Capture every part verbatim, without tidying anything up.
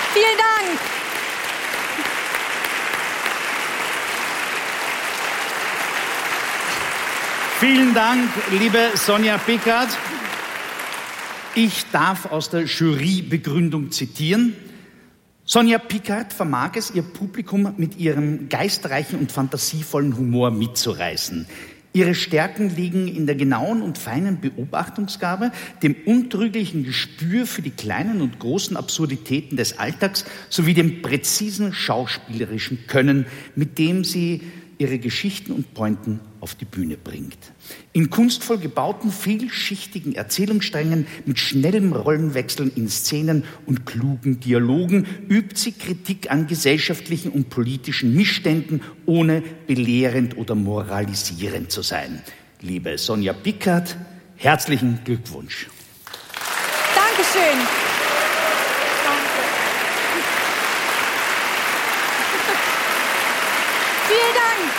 Vielen Dank. Vielen Dank, liebe Sonja Pickard. Ich darf aus der Jurybegründung zitieren. Sonja Pickard vermag es, ihr Publikum mit ihrem geistreichen und fantasievollen Humor mitzureißen. Ihre Stärken liegen in der genauen und feinen Beobachtungsgabe, dem untrüglichen Gespür für die kleinen und großen Absurditäten des Alltags sowie dem präzisen schauspielerischen Können, mit dem sie ihre Geschichten und Pointen auf die Bühne bringt. In kunstvoll gebauten, vielschichtigen Erzählungssträngen mit schnellem Rollenwechseln in Szenen und klugen Dialogen übt sie Kritik an gesellschaftlichen und politischen Missständen, ohne belehrend oder moralisierend zu sein. Liebe Sonja Pickard, herzlichen Glückwunsch. Dankeschön. Vielen Dank.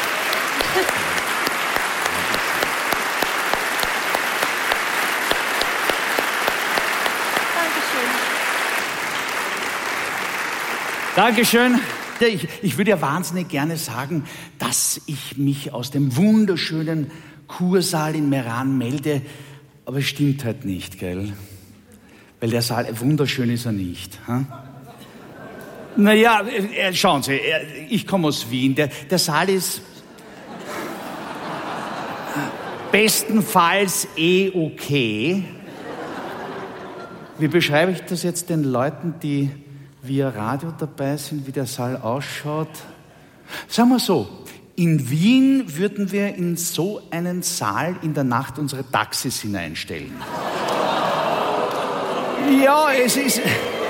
Dankeschön. Ich, ich würde ja wahnsinnig gerne sagen, dass ich mich aus dem wunderschönen Kursaal in Meran melde, aber es stimmt halt nicht, gell? Weil der Saal, wunderschön ist er nicht. Hm? Naja, schauen Sie, ich komme aus Wien. Der, der Saal ist bestenfalls eh okay. Wie beschreibe ich das jetzt den Leuten, die via Radio dabei sind, wie der Saal ausschaut? Sagen wir so, in Wien würden wir in so einen Saal in der Nacht unsere Taxis hineinstellen. Ja, es ist...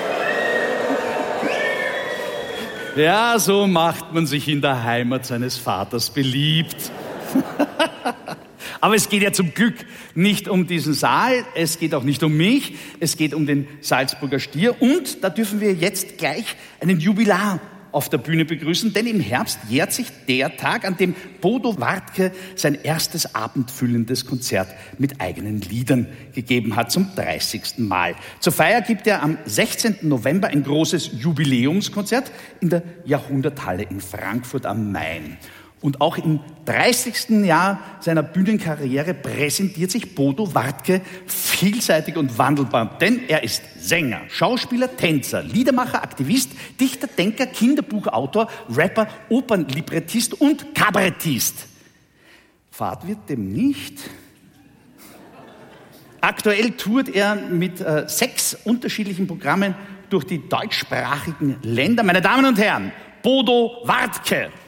Ja, so macht man sich in der Heimat seines Vaters beliebt. Aber es geht ja zum Glück nicht um diesen Saal, es geht auch nicht um mich, es geht um den Salzburger Stier. Und da dürfen wir jetzt gleich einen Jubilar auf der Bühne begrüßen, denn im Herbst jährt sich der Tag, an dem Bodo Wartke sein erstes abendfüllendes Konzert mit eigenen Liedern gegeben hat, zum dreißigsten Mal. Zur Feier gibt er am sechzehnten November ein großes Jubiläumskonzert in der Jahrhunderthalle in Frankfurt am Main. Und auch im dreißigsten Jahr seiner Bühnenkarriere präsentiert sich Bodo Wartke vielseitig und wandelbar. Denn er ist Sänger, Schauspieler, Tänzer, Liedermacher, Aktivist, Dichter, Denker, Kinderbuchautor, Rapper, Opernlibrettist und Kabarettist. Fad wird dem nicht. Aktuell tourt er mit äh, sechs unterschiedlichen Programmen durch die deutschsprachigen Länder. Meine Damen und Herren, Bodo Wartke.